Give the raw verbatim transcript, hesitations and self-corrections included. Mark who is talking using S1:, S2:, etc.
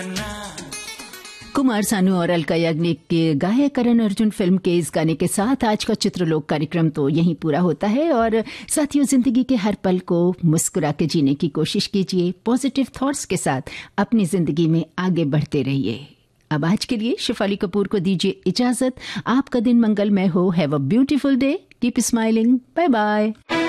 S1: कुमार सानू और अलका याग्निक के गाए करण अर्जुन फिल्म के इस गाने के साथ आज का चित्रलोक कार्यक्रम तो यहीं पूरा होता है। और साथियों, जिंदगी के हर पल को मुस्कुरा के जीने की कोशिश कीजिए, पॉजिटिव थॉट्स के साथ अपनी जिंदगी में आगे बढ़ते रहिए। अब आज के लिए शिफाली कपूर को दीजिए इजाजत। आपका दिन मंगलमय हो। Have a beautiful day, keep smiling, bye bye.